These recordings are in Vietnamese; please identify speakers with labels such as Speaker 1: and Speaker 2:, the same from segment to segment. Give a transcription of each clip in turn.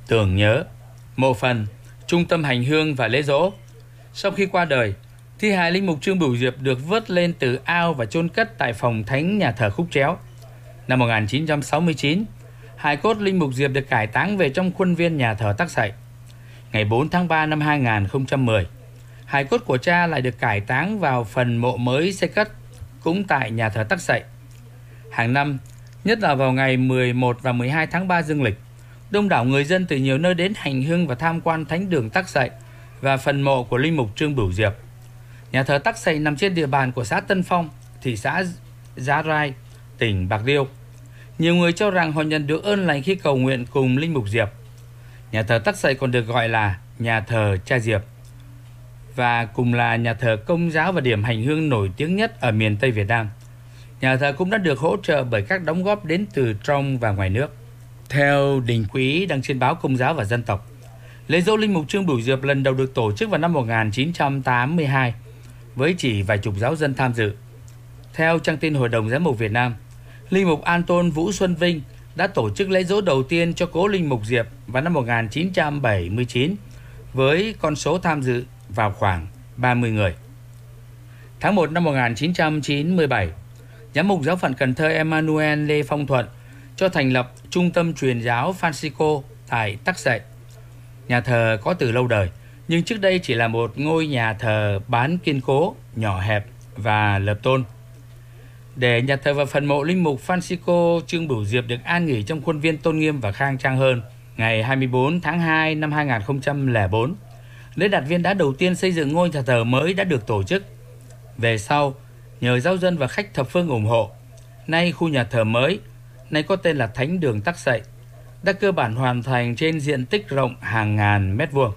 Speaker 1: Tưởng nhớ, mộ phần, trung tâm hành hương và lễ dỗ. Sau khi qua đời, thi hài linh mục Trương Bửu Diệp được vớt lên từ ao và chôn cất tại phòng thánh nhà thờ Khúc Chéo. Năm 1969, hài cốt linh mục Diệp được cải táng về trong khuôn viên nhà thờ Tắc Sậy. Ngày 4 tháng 3 năm 2010, hài cốt của cha lại được cải táng vào phần mộ mới xây cất cũng tại nhà thờ Tắc Sậy. Hàng năm, nhất là vào ngày 11 và 12 tháng 3 dương lịch, đông đảo người dân từ nhiều nơi đến hành hương và tham quan thánh đường Tắc Sậy và phần mộ của linh mục Trương Bửu Diệp. Nhà thờ Tắc Sậy nằm trên địa bàn của xã Tân Phong, thị xã Giá Rai, tỉnh Bạc Liêu. Nhiều người cho rằng họ nhận được ơn lành khi cầu nguyện cùng linh mục Diệp. Nhà thờ Tắc Sậy còn được gọi là nhà thờ cha Diệp và cùng là nhà thờ Công giáo và điểm hành hương nổi tiếng nhất ở miền Tây Việt Nam. Nhà thờ cũng đã được hỗ trợ bởi các đóng góp đến từ trong và ngoài nước. Theo đình quỹ đăng trên báo Công giáo và Dân tộc, lễ dỗ linh mục Trương Bửu Diệp lần đầu được tổ chức vào năm 1982 với chỉ vài chục giáo dân tham dự. Theo trang tin Hội đồng Giám mục Việt Nam, linh mục An Tôn Vũ Xuân Vinh đã tổ chức lễ dỗ đầu tiên cho cố linh mục Diệp vào năm 1979 với con số tham dự vào khoảng 30 người. Tháng 1 năm 1997, Giám mục Giáo phận Cần Thơ Emmanuel Lê Phong Thuận cho thành lập Trung tâm Truyền giáo Francisco tại Tắc Sậy. Nhà thờ có từ lâu đời, nhưng trước đây chỉ là một ngôi nhà thờ bán kiên cố, nhỏ hẹp và lợp tôn. Để nhà thờ và phần mộ linh mục Francisco Trương Bửu Diệp được an nghỉ trong khuôn viên tôn nghiêm và khang trang hơn, ngày 24 tháng 2 năm 2004, lễ đặt viên đá đầu tiên xây dựng ngôi nhà thờ mới đã được tổ chức. Về sau, nhờ giáo dân và khách thập phương ủng hộ, nay khu nhà thờ mới, nay có tên là Thánh đường Tắc Sậy, đã cơ bản hoàn thành trên diện tích rộng hàng ngàn mét vuông.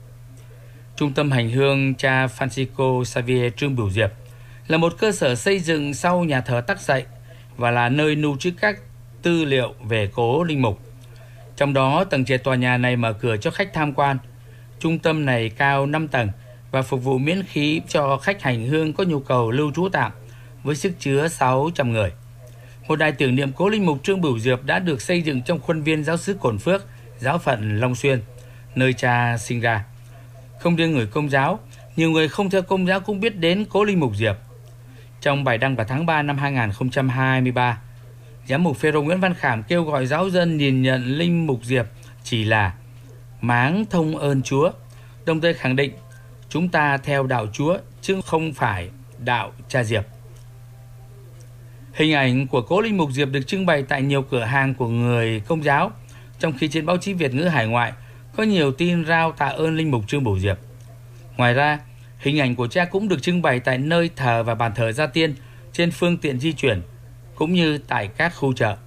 Speaker 1: Trung tâm hành hương cha Francisco Xavier Trương Bửu Diệp là một cơ sở xây dựng sau nhà thờ Tắc Sậy và là nơi lưu trữ các tư liệu về cố linh mục. Trong đó, tầng trệt tòa nhà này mở cửa cho khách tham quan. Trung tâm này cao 5 tầng và phục vụ miễn phí cho khách hành hương có nhu cầu lưu trú tạm với sức chứa 600 người. Một đài tưởng niệm cố linh mục Trương Bửu Diệp đã được xây dựng trong khuôn viên giáo xứ Cổn Phước, giáo phận Long Xuyên, nơi cha sinh ra. Không riêng người Công giáo, nhiều người không theo Công giáo cũng biết đến cố linh mục Diệp. Trong bài đăng vào tháng 3 năm 2023, Giám mục Phêrô Nguyễn Văn Khảm kêu gọi giáo dân nhìn nhận linh mục Diệp chỉ là máng thông ơn Chúa, đồng thời khẳng định chúng ta theo đạo Chúa chứ không phải đạo cha Diệp. Hình ảnh của cố linh mục Diệp được trưng bày tại nhiều cửa hàng của người Công giáo, trong khi trên báo chí Việt ngữ hải ngoại có nhiều tin rao tạ ơn linh mục Trương Bửu Diệp. Ngoài ra, hình ảnh của cha cũng được trưng bày tại nơi thờ và bàn thờ gia tiên, trên phương tiện di chuyển, cũng như tại các khu chợ.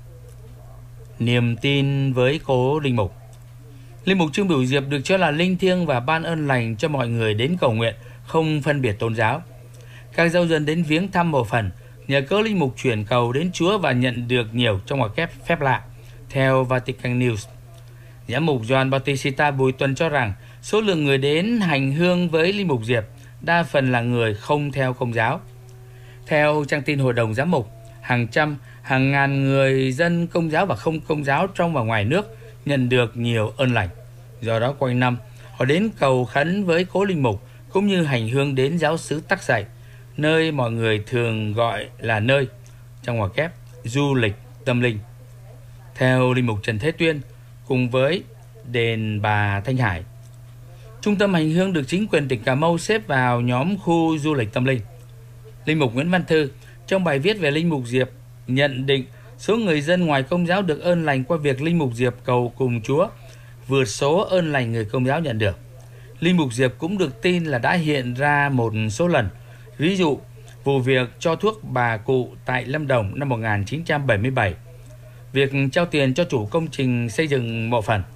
Speaker 1: Niềm tin với cố linh mục. Linh mục Trương Bửu Diệp được cho là linh thiêng và ban ơn lành cho mọi người đến cầu nguyện, không phân biệt tôn giáo. Các giáo dân đến viếng thăm mộ phần, nhờ cớ linh mục chuyển cầu đến Chúa và nhận được nhiều trong ngoặc kép phép lạ. Theo Vatican News, Giám mục Gioan Bautista Bùi Tuần cho rằng số lượng người đến hành hương với linh mục Diệp đa phần là người không theo Công giáo. Theo trang tin Hội đồng Giám mục, hàng trăm, hàng ngàn người dân Công giáo và không Công giáo trong và ngoài nước nhận được nhiều ơn lành. Do đó quanh năm, họ đến cầu khấn với cố linh mục cũng như hành hương đến giáo xứ Tắc Sậy, nơi mọi người thường gọi là nơi, trong ngoặc kép, du lịch tâm linh. Theo linh mục Trần Thế Tuyên, cùng với đền Bà Thanh Hải, trung tâm hành hương được chính quyền tỉnh Cà Mau xếp vào nhóm khu du lịch tâm linh. Linh mục Nguyễn Văn Thư trong bài viết về linh mục Diệp nhận định số người dân ngoài Công giáo được ơn lành qua việc linh mục Diệp cầu cùng Chúa vượt số ơn lành người Công giáo nhận được. Linh mục Diệp cũng được tin là đã hiện ra một số lần, ví dụ vụ việc cho thuốc bà cụ tại Lâm Đồng năm 1977, việc trao tiền cho chủ công trình xây dựng mộ phần.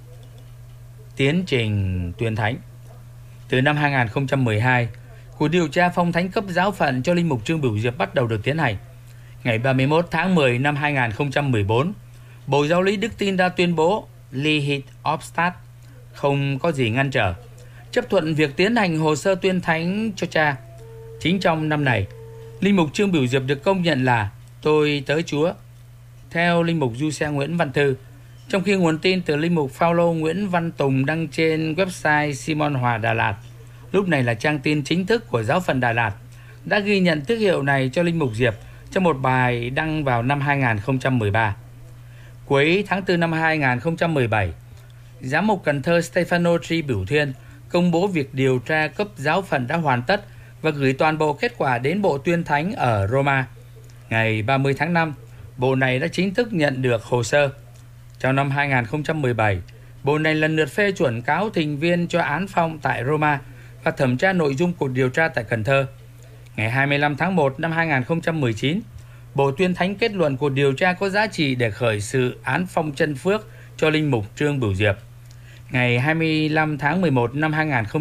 Speaker 1: Tiến trình tuyên thánh. Từ năm 2012, cuộc điều tra phong thánh cấp giáo phận cho linh mục Trương Bửu Diệp bắt đầu được tiến hành. Ngày 31 tháng 10 năm 2014, Bộ Giáo lý Đức Tin đã tuyên bố Lihit Obstat, không có gì ngăn trở, chấp thuận việc tiến hành hồ sơ tuyên thánh cho cha. Chính trong năm này, linh mục Trương Bửu Diệp được công nhận là tôi tớ Chúa. Theo linh mục Du Xe Nguyễn Văn Thư, Trong khi nguồn tin từ linh mục Phao-lô Nguyễn Văn Tùng đăng trên website Simon Hòa Đà Lạt, lúc này là trang tin chính thức của Giáo phận Đà Lạt, đã ghi nhận tước hiệu này cho linh mục Diệp trong một bài đăng vào năm 2013. Cuối tháng 4 năm 2017, Giám mục Cần Thơ Stefano Tri Bửu Thiên công bố việc điều tra cấp giáo phận đã hoàn tất và gửi toàn bộ kết quả đến Bộ Tuyên Thánh ở Roma. Ngày 30 tháng 5, Bộ này đã chính thức nhận được hồ sơ. Trong năm 2017, Bộ này lần lượt phê chuẩn cáo thỉnh viên cho án phong tại Roma và thẩm tra nội dung cuộc điều tra tại Cần Thơ. Ngày 25 tháng 1 năm 2019, Bộ Tuyên Thánh kết luận cuộc điều tra có giá trị để khởi sự án phong chân phước cho linh mục Trương Bửu Diệp. Ngày 25 tháng 11 năm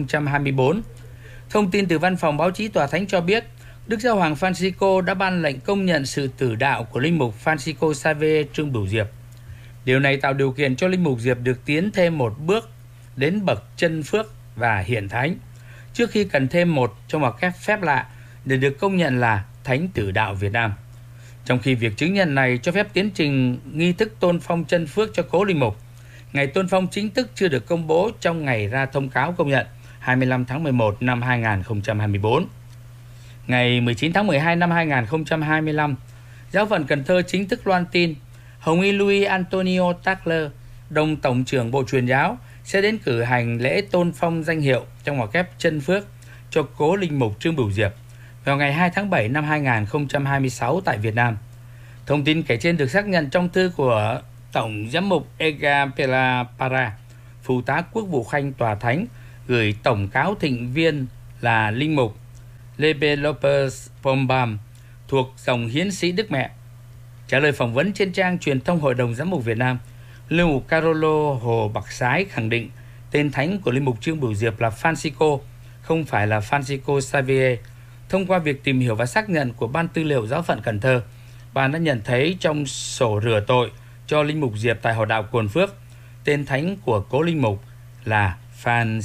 Speaker 1: 2024, thông tin từ Văn phòng Báo chí Tòa Thánh cho biết Đức Giáo hoàng Francisco đã ban lệnh công nhận sự tử đạo của linh mục Francisco Xavier Trương Bửu Diệp. Điều này tạo điều kiện cho linh mục Diệp được tiến thêm một bước đến bậc chân phước và hiển thánh, trước khi cần thêm một trong một các phép lạ để được công nhận là Thánh tử đạo Việt Nam. Trong khi việc chứng nhận này cho phép tiến trình nghi thức tôn phong chân phước cho cố linh mục, ngày tôn phong chính thức chưa được công bố trong ngày ra thông cáo công nhận 25 tháng 11 năm 2024. Ngày 19 tháng 12 năm 2025, Giáo phận Cần Thơ chính thức loan tin Hồng y Louis Antonio Tackler, đồng tổng trưởng Bộ Truyền giáo, sẽ đến cử hành lễ tôn phong danh hiệu trong ngoặc kép chân phước cho cố linh mục Trương Bửu Diệp vào ngày 2 tháng 7 năm 2026 tại Việt Nam. Thông tin kể trên được xác nhận trong thư của Tổng giám mục Edgar Pela Para, phụ tá quốc vụ khanh Tòa Thánh, gửi tổng cáo thỉnh viên là linh mục Lepe Lopez Pombam thuộc dòng hiến sĩ Đức Mẹ. Trả lời phỏng vấn trên trang truyền thông Hội đồng Giám mục Việt Nam, linh mục Carolo Hồ Bạc Sái khẳng định tên thánh của linh mục Trương Bửu Diệp là Francisco, không phải là Francisco Xavier. Thông qua việc tìm hiểu và xác nhận của Ban Tư liệu Giáo phận Cần Thơ, ban đã nhận thấy trong sổ rửa tội cho linh mục Diệp tại Họ đạo Cồn Phước, tên thánh của cố linh mục là Francisco.